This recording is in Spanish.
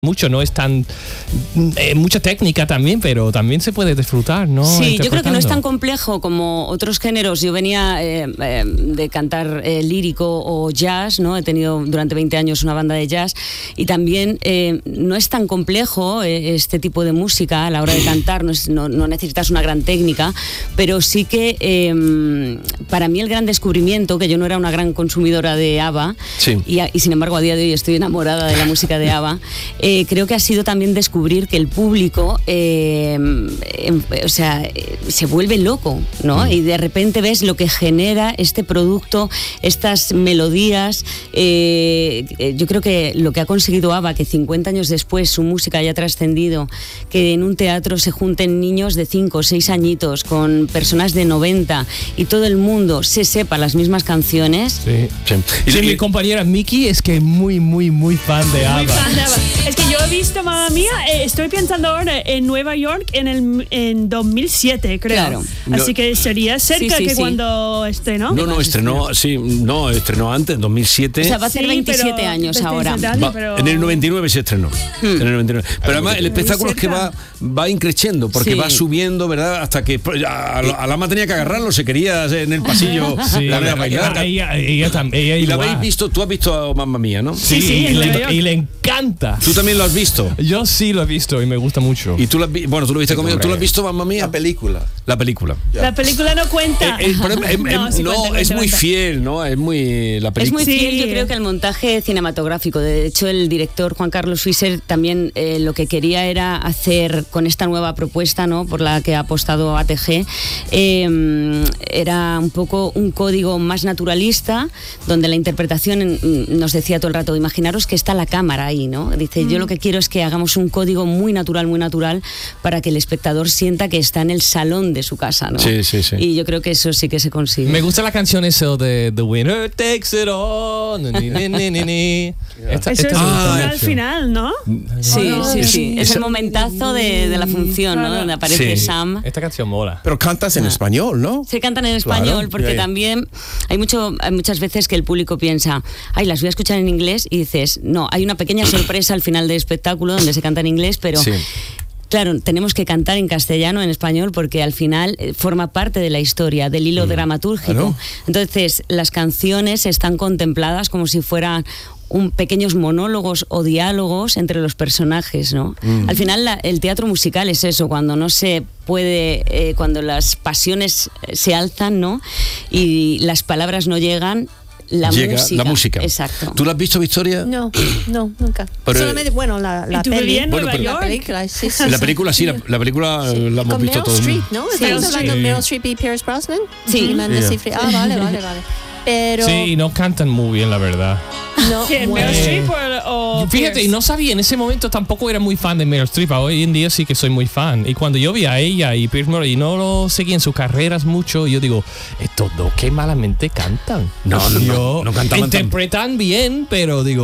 mucho, no es tan mucha técnica también, pero también se puede disfrutar, ¿no? Sí, yo creo que no es tan complejo como otros géneros. Yo venía de cantar lírico o jazz, ¿no? He tenido durante 20 años una banda de jazz y también no es tan complejo este tipo de música a la hora de cantar, no necesitas una gran técnica, pero sí que para mí el gran descubrimiento, que yo no era una gran consumidora de ABBA, sí. y sin embargo a día de hoy estoy enamorada de la música de ABBA, creo que ha sido también descubrir que el público se vuelve loco, ¿no? Y de repente ves lo que genera este producto, estas melodías. Yo creo que lo que ha conseguido ABBA, que 50 años después su música haya trascendido, que en un teatro se junten niños de 5 o 6 añitos con personas de 90 y todo el mundo se sepa las mismas canciones. Sí. Sí, mi compañera Miki es que muy fan de ABBA. Muy fan de ABBA. Es que yo he visto Mamma Mía, estoy pensando ahora en Nueva York en 2007, creo. Claro. Así que sería cerca cuando estrenó. Estrenó antes, en 2007. O sea, va a ser 27 años ahora. En el 99 se estrenó. En el 99. Pero además el espectáculo es que va increciendo, porque va subiendo, ¿verdad? Hasta que a Lama tenía que agarrarlo, se quería en el pasillo a bailar. Ella también. Y la habéis visto, tú has visto a Mamma Mía, ¿no? Sí, y le encanta. ¿Tú también lo has visto? Yo sí lo he visto y me gusta mucho. ¿Y tú lo viste conmigo? ¿Tú lo has visto, Mamma Mía? La película. La película no cuenta. Es muy fiel, ¿no? Es muy fiel, yo creo que el montaje cinematográfico. De hecho, el director Juan Carlos Fischer también lo que quería era hacer con esta nueva propuesta, ¿no? Por la que ha apostado ATG, era un poco un código más naturalista, donde la interpretación, nos decía todo el rato, imaginaros que está la cámara ahí, ¿no? Dice, yo lo que quiero es que hagamos un código muy natural, para que el espectador sienta que está en el salón de su casa, ¿no? Sí. Y yo creo que eso sí que se consigue. Me gusta la canción eso de The Winner Takes It All. Eso es al final, ¿no? Sí. Es el momentazo de la función, ¿no? Donde aparece Sam. Esta canción mola. Pero cantas en español, ¿no? Se cantan en español, porque también hay muchas veces que el público piensa, las voy a escuchar en inglés, y dices, no, hay una pequeña sorpresa al final del espectáculo donde se canta en inglés, pero claro, tenemos que cantar en castellano, en español, porque al final forma parte de la historia, del hilo dramatúrgico. Claro. Entonces, las canciones están contempladas como si fueran pequeños monólogos o diálogos entre los personajes, ¿no? Al final el teatro musical es eso, cuando no se puede, cuando las pasiones se alzan, ¿no? Y las palabras no llegan. La música. Exacto. ¿Tú la has visto, Victoria? No, nunca. Pero, solamente, la película. La película, sí. La película, sí, la película la hemos visto todos. Meryl Streep, ¿no? ¿Estamos hablando de Meryl Streep y Pierce Brosnan? Sí. Vale. Pero... Sí, no cantan muy bien, la verdad. No, Meryl Streep o fíjate, no sabía, en ese momento tampoco era muy fan de Meryl Streep. Hoy en día sí que soy muy fan. Y cuando yo vi a ella y Pierce Brosnan y no lo seguí en sus carreras mucho, yo digo, estos dos qué malamente cantan. No cantaban interpretan bien, pero digo,